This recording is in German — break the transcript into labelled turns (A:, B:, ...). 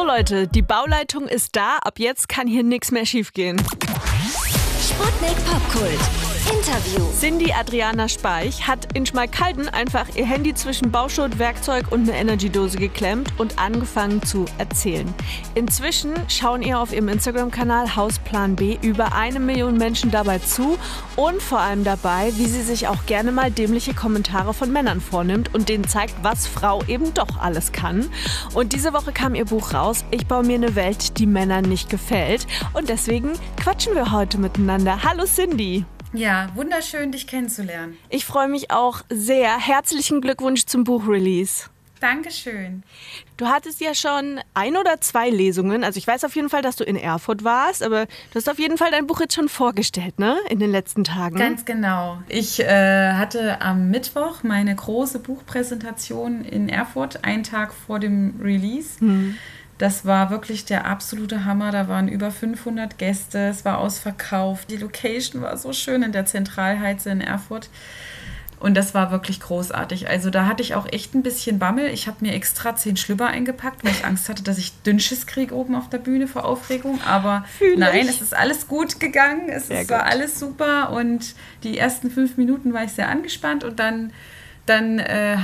A: So Leute, die Bauleitung ist da. Ab jetzt kann hier nichts mehr schiefgehen.
B: Sputnik Popkult. Interview.
A: Cindy Adriana Speich hat in Schmalkalden einfach ihr Handy zwischen Bauschutt, Werkzeug und eine Energydose geklemmt und angefangen zu erzählen. Inzwischen schauen ihr auf ihrem Instagram-Kanal Hausplan B über 1 Million Menschen dabei zu und vor allem dabei, wie sie sich auch gerne mal dämliche Kommentare von Männern vornimmt und denen zeigt, was Frau eben doch alles kann. Und diese Woche kam ihr Buch raus, Ich baue mir eine Welt, die Männern nicht gefällt. Und deswegen quatschen wir heute miteinander. Hallo Cindy.
C: Ja, wunderschön, dich kennenzulernen.
A: Ich freue mich auch sehr. Herzlichen Glückwunsch zum Buchrelease.
C: Dankeschön.
A: Du hattest ja schon 1 oder 2 Lesungen. Also ich weiß auf jeden Fall, dass du in Erfurt warst, aber du hast auf jeden Fall dein Buch jetzt schon vorgestellt, ne? In den letzten Tagen.
C: Ganz genau. Ich hatte am Mittwoch meine große Buchpräsentation in Erfurt, einen Tag vor dem Release. Das war wirklich der absolute Hammer. Da waren über 500 Gäste. Es war ausverkauft. Die Location war so schön in der Zentralheize in Erfurt. Und das war wirklich großartig. Also da hatte ich auch echt ein bisschen Bammel. Ich habe mir extra 10 Schlüpper eingepackt, weil ich Angst hatte, dass ich Dünnschiss kriege oben auf der Bühne vor Aufregung. Aber nein, es ist alles gut gegangen. War alles super. Und die ersten 5 Minuten war ich sehr angespannt. Und dann